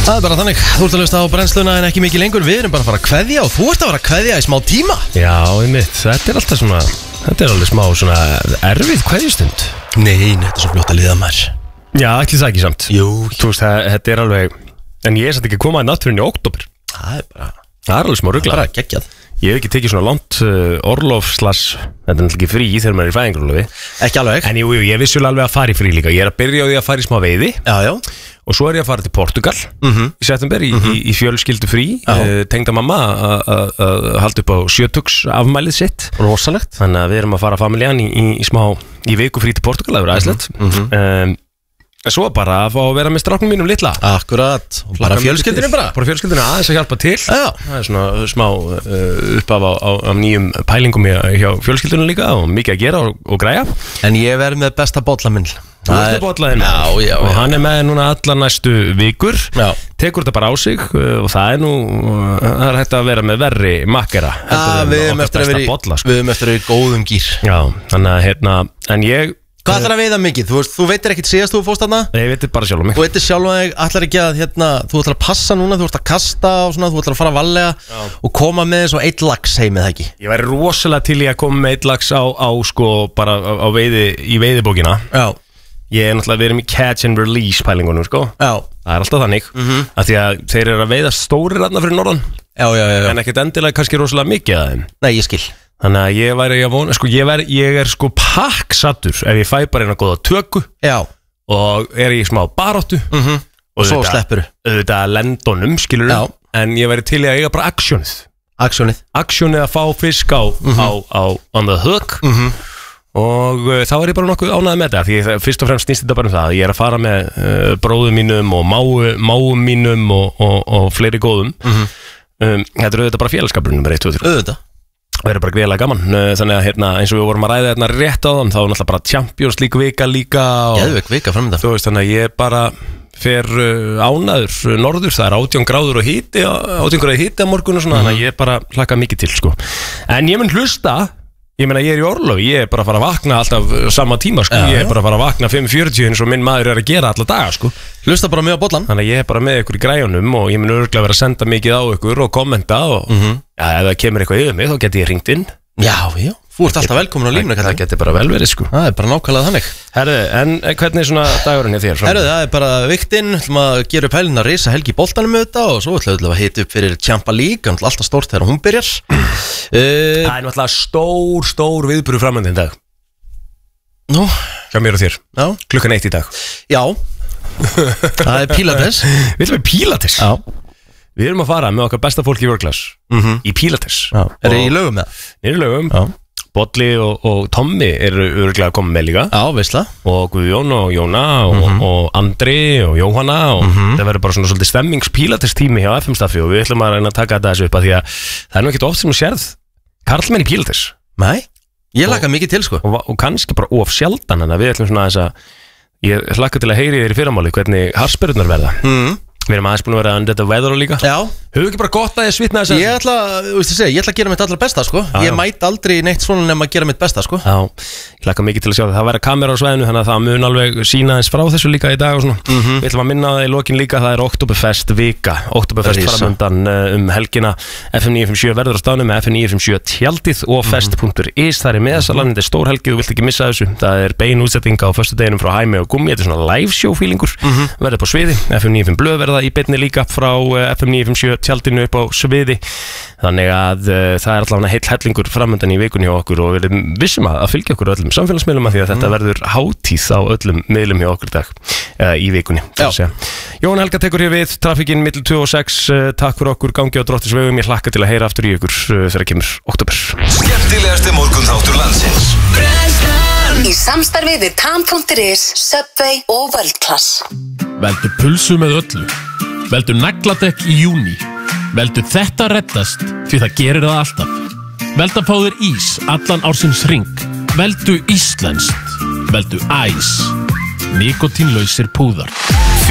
Það er bara þannig, þú ert að hlusta á brennsluna en ekki mikið lengur. Við erum bara að fara að kveðja og þú ert að fara að kveðja í smá tíma. Já, einmitt, þetta er alltaf svona, þetta er alveg smá svona erfið kveðjustund. Nei, þetta er svo fljótt að liða maður. Já, ætli það ekki samt. Jú, Þú veist, þetta er alveg, en ég er satt ekki að koma í náttúrunni í október. það er bara, Það er alveg smá rugla. bara geggjað. Ég hef ekki tekið svona langt orlofslass, þetta er náttúrulega ekki frí þegar maður er í fæðingarorlofi. Ekki alveg. En jú, ég vissulega alveg að fara í frí líka. Ég er að byrja á því að fara í smá veiði Já. og svo er ég að fara til Portugal í september í fjölskyldu frí. Tengda mamma að halda upp á 70 afmælið sitt. Rosalegt. Þannig að við erum að fara familjan í viku frí til Portugal, það verður æðislegt. Svo bara að fá að vera með stráknum mínum litla. Akkurat. Og bara fjölskyldinu bara. Bara fjölskyldinu aðeins að hjálpa til. Já. Það er svona smá uppaf á nýjum pælingum hjá fjölskyldinu líka og mikið að gera og græja. En ég verð með besta bolla minn. Þú ert með bollaðinn. Já. Og hann er með núna allar næstu vikur. Já. Tekur þetta bara á sig og það er hægt að vera með verri makkera. Við höfum eftir að vera í góðum gýr. Já, þannig að en ég Hvað ætlar að veiða mikið? Þú veitir ekkert síðast þú fórst þarna? Ég veitir bara sjálf um mig. Þú veitir sjálf að ætlar ekki að þú ætlar að passa núna, þú ætlar að kasta og svona, þú ætlar að fara valega og koma með svo 1 lax heim eða ekki? Ég væri rosalega til í að koma með 1 lax á sko bara á veiði í veiðibókina. Já. Ég er náttúrulega, við erum í catch and release pælingunum sko. Já. Það er alltaf þannig af því að þeir eru að veiða stórir þarna fyrir norðan. Já. En ekkert endilega kannski rosalega mikið af þeim. Nei, ég skil. Þannig að ég væri að vona, sko ég er sko pakksattur ef ég fæ bara eina góða tökku. Já. Og er í smá baráttu. Og svo sleppur þetta lendunum, skilur. Já. En ég væri til í að eiga bara Actionið að fá fisk á on the hook. Og þá er ég bara nokkuð ánægð með þetta. Því fyrst og fremst snýst þetta bara um það. Ég er að fara með bróðum mínum og máum mínum og fleiri góðum. Þetta er auðvitað bara félagskapurinn nummer 1, 2, 3. Auðvitað. Það er bara greiðlega gaman. Þannig að eins og við vorum að ræða þetta rétt á þann, þá er náttúrulega bara Champions League vika líka. Geðveik vika framöndan. Þú veist, þannig að ég bara fer ánæður norður, það er 18 gráður og hiti á morgun og svona, þannig að ég bara hlakka mikið til sko. En ég mun hlusta. Ég meina, ég er í orlofi, ég er bara að fara að vakna alltaf sama tíma, sko. Ég er bara að fara að vakna 5:40 eins og minn maður er að gera alla daga, sko. Hlusta bara með á bollan. Þannig að ég er bara með ykkur í græjunum og ég mun örugglega vera að senda mikið á ykkur og kommenta og ef það kemur eitthvað yfir mig, þá geti ég hringt inn. Já. Þú ert alltaf velkomin á línuna. Það getur bara vel verið, sko. Það er bara nákvæmlega þannig. Herðu, en hvernig er svona dagurinn hjá þér? Herðu, það er bara viktinn, ætlum að gera upp helgina að risa helgi í boltanum með þetta og svo ætlum við að hita upp fyrir Champions League, alltaf stórt þegar hún byrjar. Það er náttúrulega stór viðburður framöndin í dag. Nú? Hjá mér og þér. Já. Klukkan 1 í dag. Já. Það er Pilates. Við ætlum að Pilates? Já. Við erum að fara með okkar besta fólk í World-class í Pilates. Já. Er það í lögum með það? Í lögum. Já. Bolli og Tommi eru öruglega að koma með líka. Já, veistla. Og Guðjón og Jóna og Andri og Jóhanna og það verður bara svona svolítið stemmingspílatestími hjá FM-staffi og við ætlum að reyna að taka þetta þessu upp að því að það er nú ekkert oft sem þú sérð karlmenn í pílates. Nei, ég hlakka mikið til sko. Og kannski bara of sjaldan en við ætlum svona þess að ég hlakka til að heyri þér í fyrramáli hvernig harsperurnar verða. Við erum aðeins búin að vera under the weather og líka. Já. Höfum ekki bara gott að ég svitna þess að ég ætla að gera mitt allra besta sko. Ég mæt aldrei neitt svona nema að gera mitt besta sko. Já, ég hlakka mikið til að sjá það. Það verður kamera á svæðinu þannig að það mun alveg sína eins frá þessu líka í dag og svona. Við ætlum að minna það í lokin líka, það er Oktoberfest vika. Oktoberfest framöndan helgina. FM 957 verður á staðnum með FM 957 tjaldið og fest.is. Það er meðsalan, þetta er stór helgi, þú vilt ekki missa þessu. Það er bein útsetting á föstudeginum frá Hæmi og Gummi. Þetta er svona live show feelingur. Verður på sviði. FM 95 blöð verða í beinni líka frá FM 957 tjaldinu upp á sviði. Þannig að það er allavega heill hellingur framöndan í vikunni hjá okkur og við erum vissum að fylgja okkur öllum samfélagsmiðlum að því að þetta verður hátíð á öllum miðlum hjá okkur dag í vikunni. Jón Helga tekur hér við trafikinn milli 2 og 6. Takk fyrir okkur, gangi á Drottisvegum. Ég hlakka til að heyra aftur í ykkur þegar kemur október. Skemmtilegasti morgunþáttur landsins. Í samstarfi við Tam.is, Subway og World-class. Veldu pulsu með öllu. Veldu nagladekk í júní. Veldu þetta reddast því það gerir það alltaf. Veldu að fá þér ís allan ársins hring. Veldu íslenskt. Veldu æs. Nikotínlausir púðar.